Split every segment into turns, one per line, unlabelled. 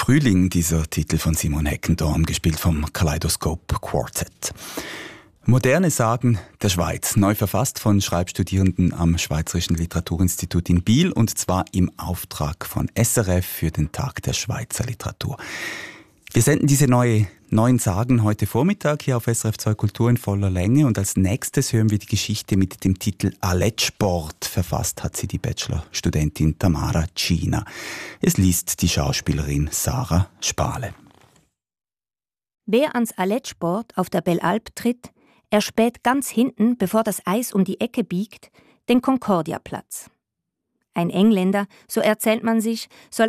Frühling, dieser Titel von Simon Heckendorn, gespielt vom Kaleidoscope Quartet. Moderne Sagen der Schweiz, neu verfasst von Schreibstudierenden am Schweizerischen Literaturinstitut in Biel, und zwar im Auftrag von SRF für den Tag der Schweizer Literatur. Wir senden diese neuen Sagen heute Vormittag hier auf SRF 2 Kultur in voller Länge, und als nächstes hören wir die Geschichte mit dem Titel Aletschport. Verfasst hat sie die Bachelorstudentin Tamara Cina. Es liest die Schauspielerin Sarah Spale.
Wer ans Aletschport auf der Belle Alpe tritt, erspäht ganz hinten, bevor das Eis um die Ecke biegt, den Concordia-Platz. Ein Engländer, so erzählt man sich, soll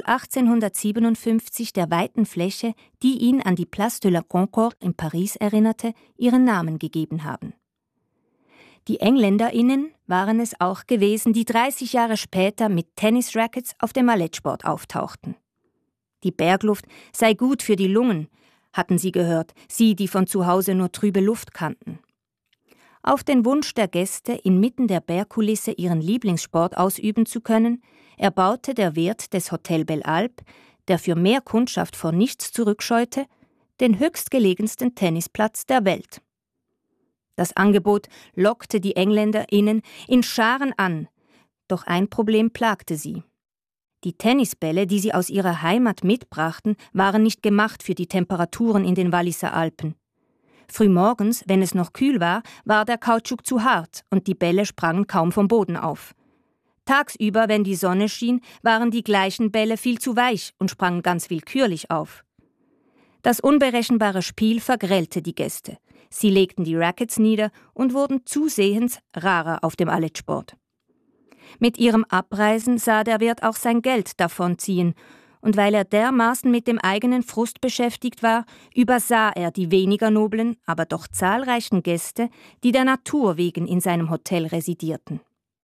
1857 der weiten Fläche, die ihn an die Place de la Concorde in Paris erinnerte, ihren Namen gegeben haben. Die EngländerInnen waren es auch gewesen, die 30 Jahre später mit Tennisrackets auf dem Aletschport auftauchten. Die Bergluft sei gut für die Lungen, hatten sie gehört, sie, die von zu Hause nur trübe Luft kannten. Auf den Wunsch der Gäste, inmitten der Bergkulisse ihren Lieblingssport ausüben zu können, erbaute der Wirt des Hotel Belle Alpe, der für mehr Kundschaft vor nichts zurückscheute, den höchstgelegensten Tennisplatz der Welt. Das Angebot lockte die EngländerInnen in Scharen an, doch ein Problem plagte sie. Die Tennisbälle, die sie aus ihrer Heimat mitbrachten, waren nicht gemacht für die Temperaturen in den Walliser Alpen. Frühmorgens, wenn es noch kühl war, war der Kautschuk zu hart und die Bälle sprangen kaum vom Boden auf. Tagsüber, wenn die Sonne schien, waren die gleichen Bälle viel zu weich und sprangen ganz willkürlich auf. Das unberechenbare Spiel vergrellte die Gäste. Sie legten die Rackets nieder und wurden zusehends rarer auf dem Aletschport. Mit ihrem Abreisen sah der Wirt auch sein Geld davonziehen, und weil er dermaßen mit dem eigenen Frust beschäftigt war, übersah er die weniger noblen, aber doch zahlreichen Gäste, die der Natur wegen in seinem Hotel residierten.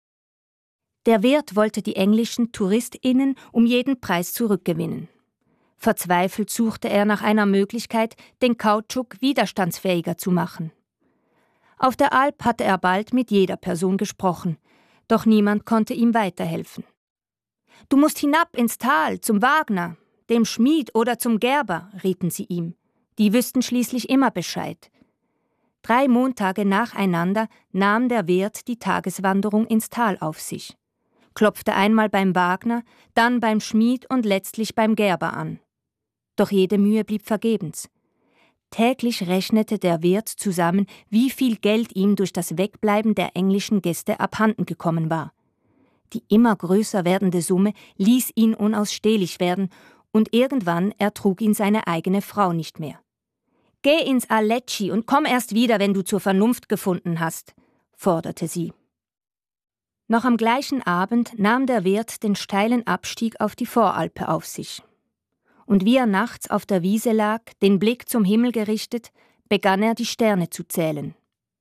Der Wirt wollte die englischen TouristInnen um jeden Preis zurückgewinnen. Verzweifelt suchte er nach einer Möglichkeit, den Kautschuk widerstandsfähiger zu machen. Auf der Alp hatte er bald mit jeder Person gesprochen, doch niemand konnte ihm weiterhelfen. »Du musst hinab ins Tal, zum Wagner, dem Schmied oder zum Gerber«, rieten sie ihm. Die wüssten schließlich immer Bescheid. 3 Montage nacheinander nahm der Wirt die Tageswanderung ins Tal auf sich. Klopfte einmal beim Wagner, dann beim Schmied und letztlich beim Gerber an. Doch jede Mühe blieb vergebens. Täglich rechnete der Wirt zusammen, wie viel Geld ihm durch das Wegbleiben der englischen Gäste abhanden gekommen war. Die immer größer werdende Summe ließ ihn unausstehlich werden, und irgendwann ertrug ihn seine eigene Frau nicht mehr. »Geh ins Alecci und komm erst wieder, wenn du zur Vernunft gefunden hast«, forderte sie. Noch am gleichen Abend nahm der Wirt den steilen Abstieg auf die Voralpe auf sich. Und wie er nachts auf der Wiese lag, den Blick zum Himmel gerichtet, begann er die Sterne zu zählen.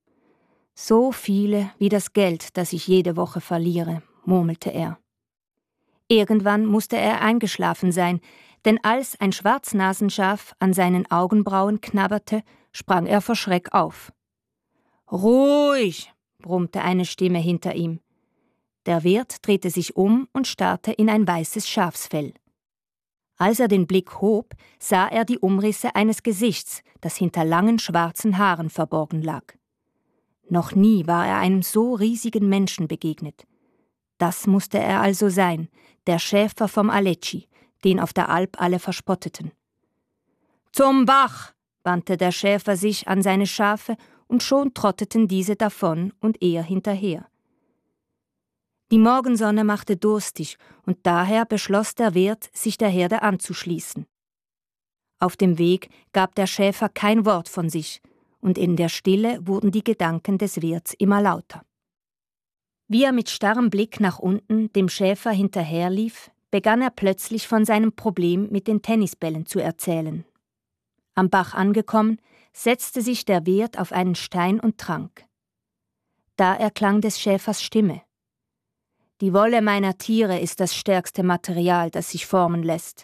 »So viele wie das Geld, das ich jede Woche verliere«, murmelte er. Irgendwann musste er eingeschlafen sein, denn als ein Schwarznasenschaf an seinen Augenbrauen knabberte, sprang er vor Schreck auf. »Ruhig«, brummte eine Stimme hinter ihm. Der Wirt drehte sich um und starrte in ein weißes Schafsfell. Als er den Blick hob, sah er die Umrisse eines Gesichts, das hinter langen schwarzen Haaren verborgen lag. Noch nie war er einem so riesigen Menschen begegnet. Das musste er also sein, der Schäfer vom Alecci, den auf der Alp alle verspotteten. »Zum Bach«, wandte der Schäfer sich an seine Schafe, und schon trotteten diese davon und er hinterher. Die Morgensonne machte durstig, und daher beschloss der Wirt, sich der Herde anzuschließen. Auf dem Weg gab der Schäfer kein Wort von sich, und in der Stille wurden die Gedanken des Wirts immer lauter. Wie er mit starrem Blick nach unten dem Schäfer hinterherlief, begann er plötzlich von seinem Problem mit den Tennisbällen zu erzählen. Am Bach angekommen, setzte sich der Wirt auf einen Stein und trank. Da erklang des Schäfers Stimme. »Die Wolle meiner Tiere ist das stärkste Material, das sich formen lässt.«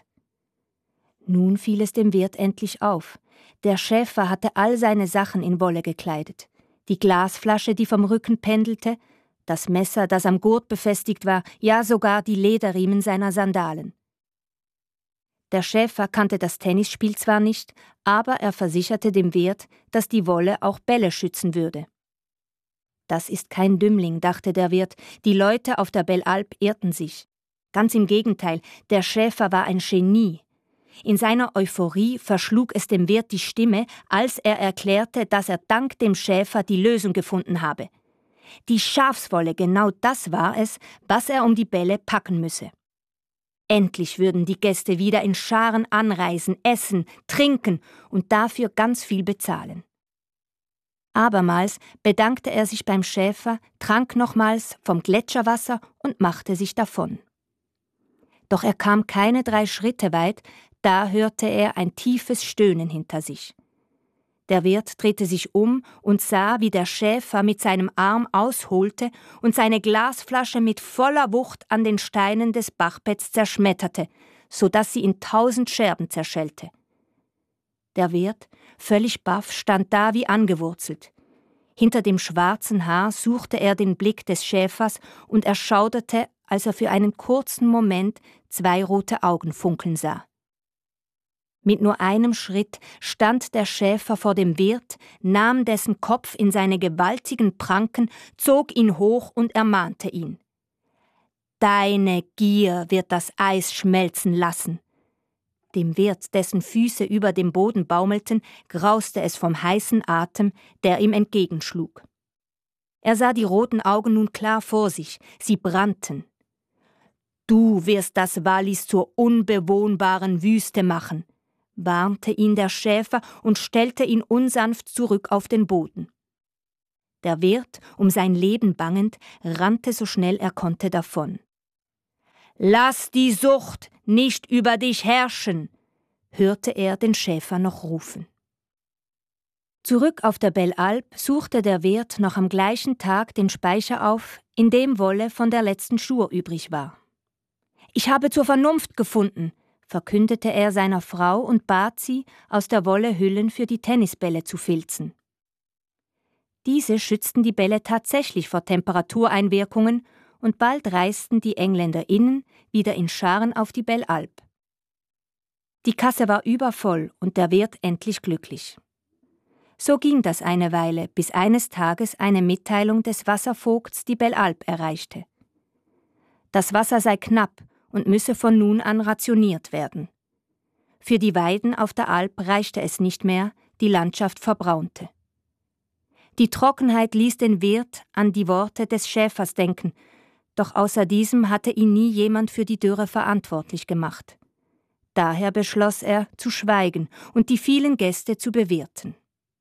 Nun fiel es dem Wirt endlich auf. Der Schäfer hatte all seine Sachen in Wolle gekleidet. Die Glasflasche, die vom Rücken pendelte, das Messer, das am Gurt befestigt war, ja sogar die Lederriemen seiner Sandalen. Der Schäfer kannte das Tennisspiel zwar nicht, aber er versicherte dem Wirt, dass die Wolle auch Bälle schützen würde. Das ist kein Dümmling, dachte der Wirt, die Leute auf der Belle Alp irrten sich. Ganz im Gegenteil, der Schäfer war ein Genie. In seiner Euphorie verschlug es dem Wirt die Stimme, als er erklärte, dass er dank dem Schäfer die Lösung gefunden habe. Die Schafswolle, genau das war es, was er um die Bälle packen müsse. Endlich würden die Gäste wieder in Scharen anreisen, essen, trinken und dafür ganz viel bezahlen. Abermals bedankte er sich beim Schäfer, trank nochmals vom Gletscherwasser und machte sich davon. Doch er kam keine 3 Schritte weit, da hörte er ein tiefes Stöhnen hinter sich. Der Wirt drehte sich um und sah, wie der Schäfer mit seinem Arm ausholte und seine Glasflasche mit voller Wucht an den Steinen des Bachbetts zerschmetterte, so dass sie in 1000 Scherben zerschellte. Der Wirt, völlig baff, stand da wie angewurzelt. Hinter dem schwarzen Haar suchte er den Blick des Schäfers und erschauderte, als er für einen kurzen Moment 2 rote Augen funkeln sah. Mit nur einem Schritt stand der Schäfer vor dem Wirt, nahm dessen Kopf in seine gewaltigen Pranken, zog ihn hoch und ermahnte ihn. »Deine Gier wird das Eis schmelzen lassen.« Dem Wirt, dessen Füße über dem Boden baumelten, grauste es vom heißen Atem, der ihm entgegenschlug. Er sah die roten Augen nun klar vor sich, sie brannten. »Du wirst das Wallis zur unbewohnbaren Wüste machen«, warnte ihn der Schäfer und stellte ihn unsanft zurück auf den Boden. Der Wirt, um sein Leben bangend, rannte so schnell er konnte davon. »Lass die Sucht nicht über dich herrschen«, hörte er den Schäfer noch rufen. Zurück auf der Belle Alp suchte der Wirt noch am gleichen Tag den Speicher auf, in dem Wolle von der letzten Schur übrig war. »Ich habe zur Vernunft gefunden«, verkündete er seiner Frau und bat sie, aus der Wolle Hüllen für die Tennisbälle zu filzen. Diese schützten die Bälle tatsächlich vor Temperatureinwirkungen und bald reisten die EngländerInnen wieder in Scharen auf die Belle Alp. Die Kasse war übervoll und der Wirt endlich glücklich. So ging das eine Weile, bis eines Tages eine Mitteilung des Wasservogts die Belle Alp erreichte. Das Wasser sei knapp und müsse von nun an rationiert werden. Für die Weiden auf der Alp reichte es nicht mehr, die Landschaft verbraunte. Die Trockenheit ließ den Wirt an die Worte des Schäfers denken, doch außer diesem hatte ihn nie jemand für die Dürre verantwortlich gemacht. Daher beschloss er, zu schweigen und die vielen Gäste zu bewirten.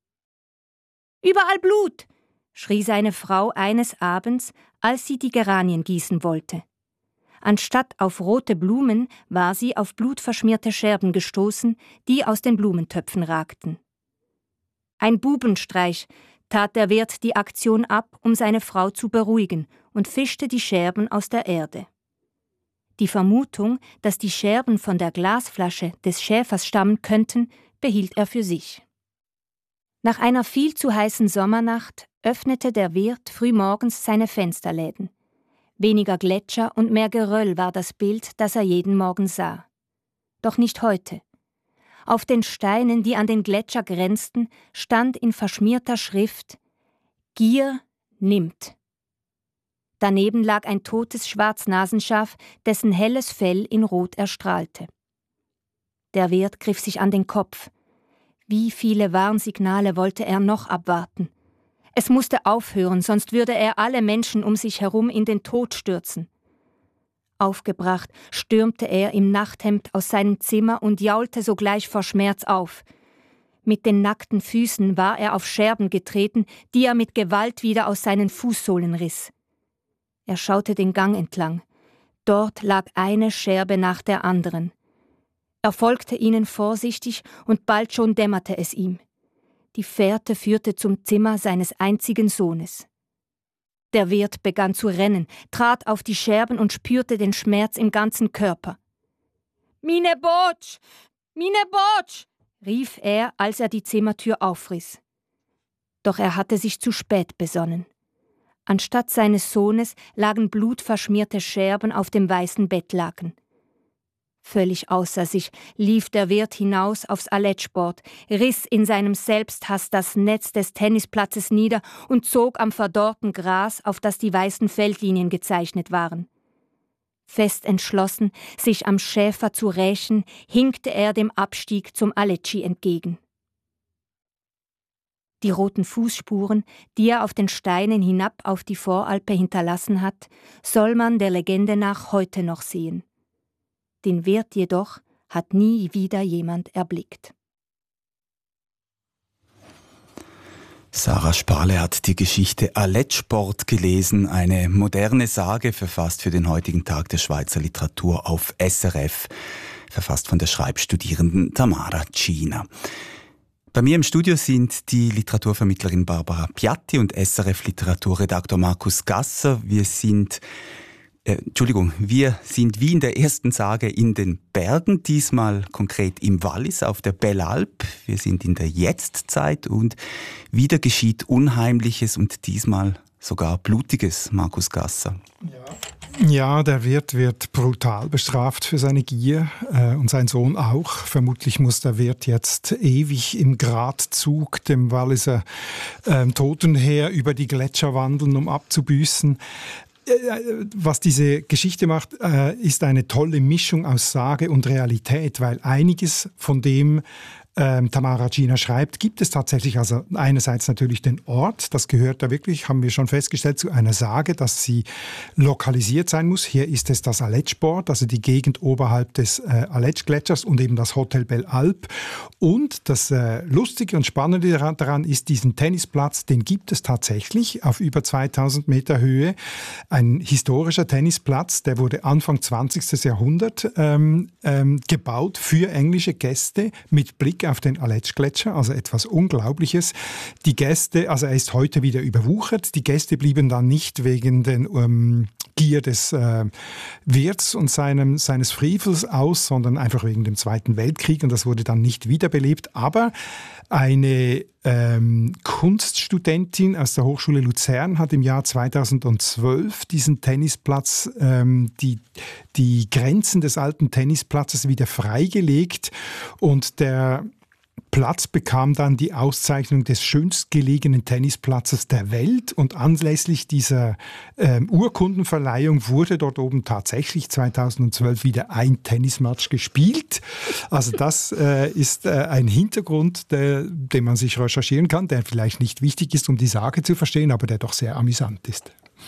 »Überall Blut«, schrie seine Frau eines Abends, als sie die Geranien gießen wollte. Anstatt auf rote Blumen war sie auf blutverschmierte Scherben gestoßen, die aus den Blumentöpfen ragten. Ein Bubenstreich, tat der Wirt die Aktion ab, um seine Frau zu beruhigen, und fischte die Scherben aus der Erde. Die Vermutung, dass die Scherben von der Glasflasche des Schäfers stammen könnten, behielt er für sich. Nach einer viel zu heißen Sommernacht öffnete der Wirt frühmorgens seine Fensterläden. Weniger Gletscher und mehr Geröll war das Bild, das er jeden Morgen sah. Doch nicht heute. Auf den Steinen, die an den Gletscher grenzten, stand in verschmierter Schrift »Gier nimmt«. Daneben lag ein totes Schwarznasenschaf, dessen helles Fell in Rot erstrahlte. Der Wirt griff sich an den Kopf. Wie viele Warnsignale wollte er noch abwarten? Es musste aufhören, sonst würde er alle Menschen um sich herum in den Tod stürzen. Aufgebracht stürmte er im Nachthemd aus seinem Zimmer und jaulte sogleich vor Schmerz auf. Mit den nackten Füßen war er auf Scherben getreten, die er mit Gewalt wieder aus seinen Fußsohlen riss. Er schaute den Gang entlang. Dort lag eine Scherbe nach der anderen. Er folgte ihnen vorsichtig und bald schon dämmerte es ihm. Die Fährte führte zum Zimmer seines einzigen Sohnes. Der Wirt begann zu rennen, trat auf die Scherben und spürte den Schmerz im ganzen Körper. »Mine Botsch! Mine Botsch!« rief er, als er die Zimmertür aufriss. Doch er hatte sich zu spät besonnen. Anstatt seines Sohnes lagen blutverschmierte Scherben auf dem weißen Bettlaken. Völlig außer sich lief der Wirt hinaus aufs Aletschboard, riss in seinem Selbsthass das Netz des Tennisplatzes nieder und zog am verdorrten Gras, auf das die weißen Feldlinien gezeichnet waren. Fest entschlossen, sich am Schäfer zu rächen, hinkte er dem Abstieg zum Alecci entgegen. Die roten Fußspuren, die er auf den Steinen hinab auf die Voralpe hinterlassen hat, soll man der Legende nach heute noch sehen. Den Wirt jedoch hat nie wieder jemand erblickt.
Sarah Sparle hat die Geschichte Aletschboard gelesen, eine moderne Sage, verfasst für den heutigen Tag der Schweizer Literatur auf SRF, verfasst von der Schreibstudierenden Tamara Cina. Bei mir im Studio sind die Literaturvermittlerin Barbara Piatti und SRF-Literaturredaktor Markus Gasser. Wir sind wie in der ersten Sage in den Bergen, diesmal konkret im Wallis auf der Bellalp. Wir sind in der Jetztzeit und wieder geschieht Unheimliches und diesmal sogar Blutiges, Markus Gasser.
Ja, der Wirt wird brutal bestraft für seine Gier und sein Sohn auch. Vermutlich muss der Wirt jetzt ewig im Gratzug dem Walliser Totenheer über die Gletscher wandeln, um abzubüßen. Was diese Geschichte macht, ist eine tolle Mischung aus Sage und Realität, weil einiges von dem Tamara Cina schreibt, gibt es tatsächlich, also einerseits natürlich den Ort, das gehört da wirklich, haben wir schon festgestellt, zu einer Sage, dass sie lokalisiert sein muss. Hier ist es das Aletschboard, also die Gegend oberhalb des Aletschgletschers und eben das Hotel Bellalp. Und das Lustige und Spannende daran ist, diesen Tennisplatz, den gibt es tatsächlich auf über 2000 Meter Höhe. Ein historischer Tennisplatz, der wurde Anfang 20. Jahrhundert gebaut für englische Gäste mit Blick auf den Aletschgletscher, also etwas Unglaubliches. Die Gäste, also er ist heute wieder überwuchert, die Gäste blieben dann nicht wegen den Gier des Wirts und seines Frevels aus, sondern einfach wegen dem Zweiten Weltkrieg und das wurde dann nicht wiederbelebt. Aber eine Kunststudentin aus der Hochschule Luzern hat im Jahr 2012 diesen Tennisplatz, die Grenzen des alten Tennisplatzes wieder freigelegt und der Platz bekam dann die Auszeichnung des schönstgelegenen Tennisplatzes der Welt und anlässlich dieser Urkundenverleihung wurde dort oben tatsächlich 2012 wieder ein Tennismatch gespielt. Also das ist ein Hintergrund, den man sich recherchieren kann, der vielleicht nicht wichtig ist, um die Sage zu verstehen, aber der doch sehr amüsant ist.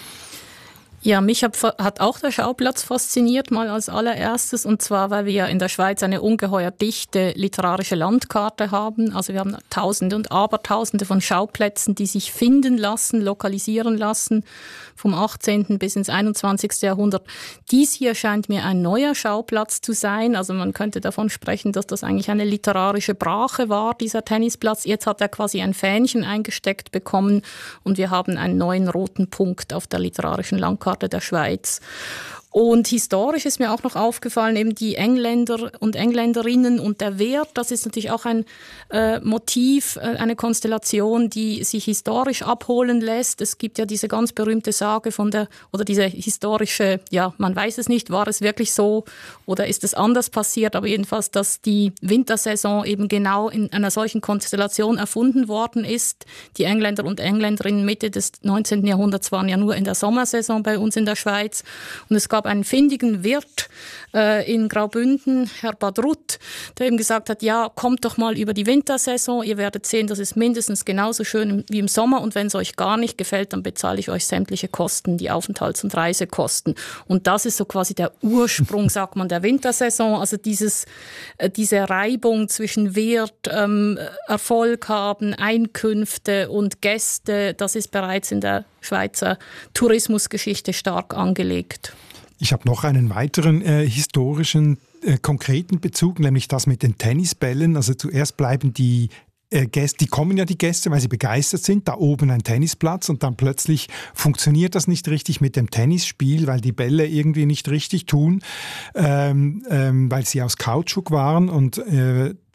Ja, mich hat auch der Schauplatz fasziniert, mal als allererstes. Und zwar, weil wir ja in der Schweiz eine ungeheuer dichte literarische Landkarte haben. Also wir haben Tausende und Abertausende von Schauplätzen, die sich finden lassen, lokalisieren lassen, vom 18. bis ins 21. Jahrhundert. Dies hier scheint mir ein neuer Schauplatz zu sein. Also man könnte davon sprechen, dass das eigentlich eine literarische Brache war, dieser Tennisplatz. Jetzt hat er quasi ein Fähnchen eingesteckt bekommen und wir haben einen neuen roten Punkt auf der literarischen Landkarte der Schweiz. Und historisch ist mir auch noch aufgefallen, eben die Engländer und Engländerinnen und der Wert, das ist natürlich auch ein Motiv, eine Konstellation, die sich historisch abholen lässt. Es gibt ja diese ganz berühmte Sage oder diese historische, ja, man weiß es nicht, war es wirklich so oder ist es anders passiert, aber jedenfalls, dass die Wintersaison eben genau in einer solchen Konstellation erfunden worden ist. Die Engländer und Engländerinnen Mitte des 19. Jahrhunderts waren ja nur in der Sommersaison bei uns in der Schweiz und es gab einen findigen Wirt in Graubünden, Herr Badrut, der eben gesagt hat, ja, kommt doch mal über die Wintersaison, ihr werdet sehen, das ist mindestens genauso schön wie im Sommer und wenn es euch gar nicht gefällt, dann bezahle ich euch sämtliche Kosten, die Aufenthalts- und Reisekosten. Und das ist so quasi der Ursprung, sagt man, der Wintersaison, also diese Reibung zwischen Wirt, Erfolg haben, Einkünfte und Gäste, das ist bereits in der Schweizer Tourismusgeschichte stark angelegt.
Ich habe noch einen weiteren historischen, konkreten Bezug, nämlich das mit den Tennisbällen. Also zuerst bleiben die Gäste, die Gäste, weil sie begeistert sind, da oben ein Tennisplatz und dann plötzlich funktioniert das nicht richtig mit dem Tennisspiel, weil die Bälle irgendwie nicht richtig tun, weil sie aus Kautschuk waren und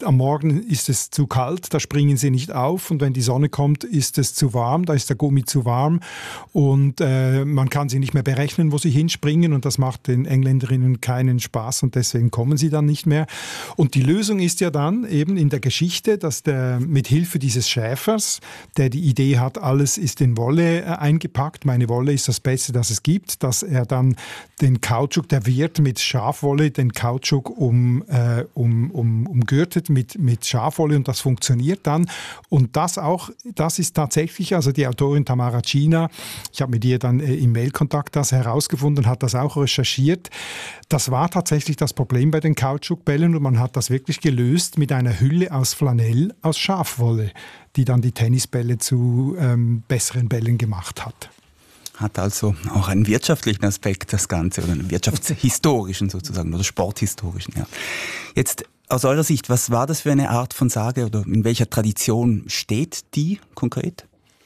am Morgen ist es zu kalt, da springen sie nicht auf, und wenn die Sonne kommt, ist es zu warm, da ist der Gummi zu warm und man kann sie nicht mehr berechnen, wo sie hinspringen, und das macht den Engländerinnen keinen Spaß und deswegen kommen sie dann nicht mehr. Und die Lösung ist ja dann eben in der Geschichte, dass mit Hilfe dieses Schäfers, der die Idee hat, alles ist in Wolle eingepackt, meine Wolle ist das Beste, das es gibt, dass er dann den Kautschuk, der Wirt mit Schafwolle, den Kautschuk umgürtet mit Schafwolle, und das funktioniert dann. Und das ist tatsächlich, also die Autorin Tamara Cina, ich habe mit ihr dann im Mailkontakt das herausgefunden, hat das auch recherchiert. Das war tatsächlich das Problem bei den Kautschukbällen, und man hat das wirklich gelöst mit einer Hülle aus Flanell, aus Schafwolle, die dann die Tennisbälle zu besseren Bällen gemacht hat.
Hat also auch einen wirtschaftlichen Aspekt, das Ganze, oder einen wirtschaftshistorischen sozusagen, oder sporthistorischen. Ja. Jetzt aus eurer Sicht, was war das für eine Art von Sage, oder in welcher Tradition steht die konkret?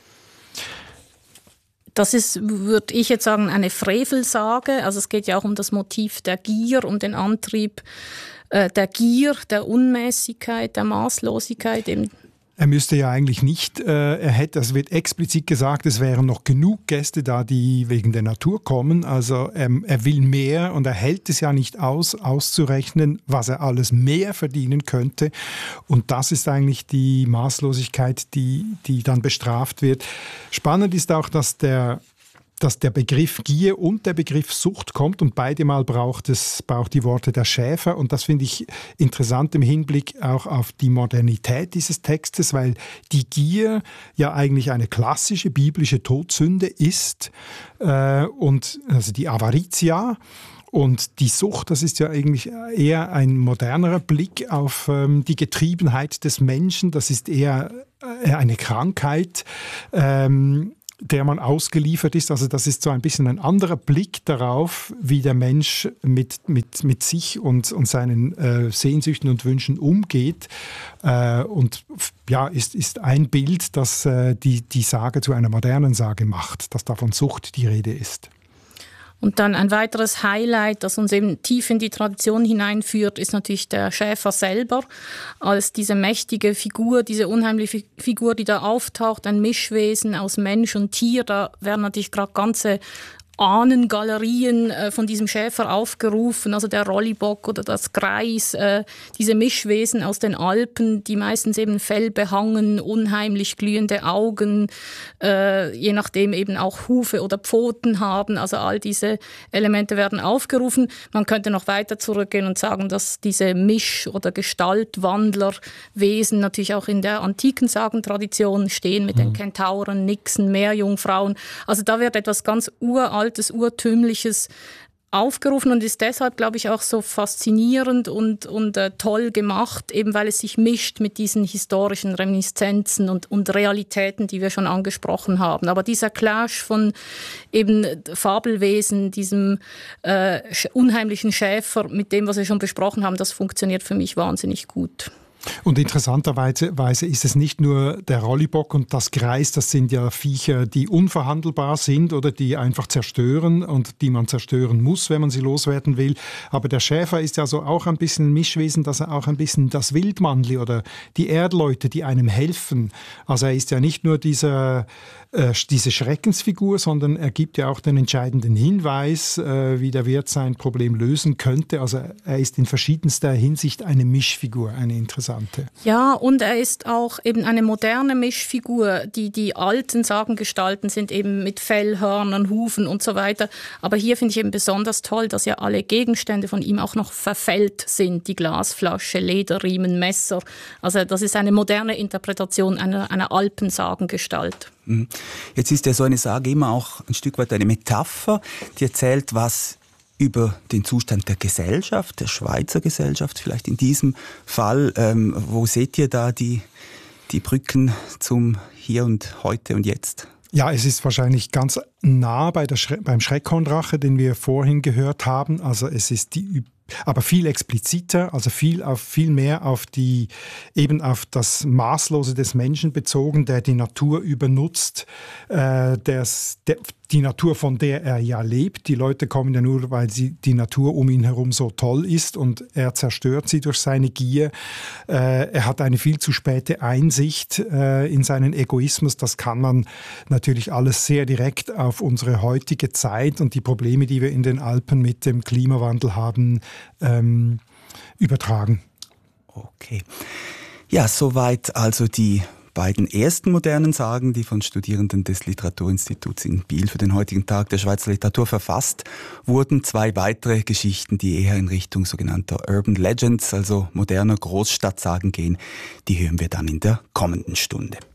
Das ist, würde ich jetzt sagen, eine Frevelsage. Also es geht ja auch um das Motiv der Gier, um den Antrieb der Gier, der Unmäßigkeit, der Maßlosigkeit. Eben.
Er müsste ja eigentlich nicht, es wird explizit gesagt, es wären noch genug Gäste da, die wegen der Natur kommen. Also er will mehr, und er hält es ja nicht auszurechnen, was er alles mehr verdienen könnte. Und das ist eigentlich die Maßlosigkeit, die dann bestraft wird. Spannend ist auch, dass der Begriff Gier und der Begriff Sucht kommt, und beide Mal braucht die Worte der Schäfer, und das finde ich interessant im Hinblick auch auf die Modernität dieses Textes, weil die Gier ja eigentlich eine klassische biblische Todsünde ist, und also die Avaritia. Und die Sucht, das ist ja eigentlich eher ein modernerer Blick auf die Getriebenheit des Menschen, das ist eher eine Krankheit, der man ausgeliefert ist. Also das ist so ein bisschen ein anderer Blick darauf, wie der Mensch mit sich und seinen Sehnsüchten und Wünschen umgeht. Und ja, ist ein Bild, das die Sage zu einer modernen Sage macht, dass da von Sucht die Rede ist.
Und dann ein weiteres Highlight, das uns eben tief in die Tradition hineinführt, ist natürlich der Schäfer selber, als diese mächtige Figur, diese unheimliche Figur, die da auftaucht, ein Mischwesen aus Mensch und Tier. Da werden natürlich gerade ganze Ahnengalerien von diesem Schäfer aufgerufen, also der Rollibock oder das Greis, diese Mischwesen aus den Alpen, die meistens eben fellbehangen, unheimlich glühende Augen, je nachdem eben auch Hufe oder Pfoten haben, also all diese Elemente werden aufgerufen. Man könnte noch weiter zurückgehen und sagen, dass diese Misch- oder Gestaltwandlerwesen natürlich auch in der antiken Sagentradition stehen mit den Kentauren, Nixen, Meerjungfrauen. Also da wird etwas ganz Uraltes, Urtümliches aufgerufen und ist deshalb, glaube ich, auch so faszinierend und toll gemacht, eben weil es sich mischt mit diesen historischen Reminiszenzen und Realitäten, die wir schon angesprochen haben. Aber dieser Clash von eben Fabelwesen, diesem unheimlichen Schäfer, mit dem, was wir schon besprochen haben, das funktioniert für mich wahnsinnig gut.
Und interessanterweise ist es nicht nur der Rollibock und das Greis, das sind ja Viecher, die unverhandelbar sind oder die einfach zerstören und die man zerstören muss, wenn man sie loswerden will. Aber der Schäfer ist ja so auch ein bisschen ein Mischwesen, dass er auch ein bisschen das Wildmannli oder die Erdleute, die einem helfen. Also er ist ja nicht nur diese Schreckensfigur, sondern er gibt ja auch den entscheidenden Hinweis, wie der Wirt sein Problem lösen könnte. Also er ist in verschiedenster Hinsicht eine Mischfigur, eine interessante.
Ja, und er ist auch eben eine moderne Mischfigur. Die alten Sagengestalten sind eben mit Fellhörnern, Hufen und so weiter. Aber hier finde ich eben besonders toll, dass ja alle Gegenstände von ihm auch noch verfällt sind. Die Glasflasche, Lederriemen, Messer. Also das ist eine moderne Interpretation einer Alpensagengestalt.
Jetzt ist ja so eine Sage immer auch ein Stück weit eine Metapher, die erzählt was über den Zustand der Gesellschaft, der Schweizer Gesellschaft vielleicht in diesem Fall. Wo seht ihr da die Brücken zum Hier und Heute und Jetzt?
Ja, es ist wahrscheinlich ganz nah beim Schreckhorndrache, den wir vorhin gehört haben. Also es ist aber viel expliziter, also viel mehr auf das Maßlose des Menschen bezogen, der die Natur übernutzt, die Natur, von der er ja lebt. Die Leute kommen ja nur, weil die Natur um ihn herum so toll ist und er zerstört sie durch seine Gier. Er hat eine viel zu späte Einsicht in seinen Egoismus. Das kann man natürlich alles sehr direkt auf unsere heutige Zeit und die Probleme, die wir in den Alpen mit dem Klimawandel haben, übertragen.
Okay. Ja, soweit also die beiden ersten modernen Sagen, die von Studierenden des Literaturinstituts in Biel für den heutigen Tag der Schweizer Literatur verfasst wurden. 2 weitere Geschichten, die eher in Richtung sogenannter Urban Legends, also moderner Großstadtsagen gehen, die hören wir dann in der kommenden Stunde.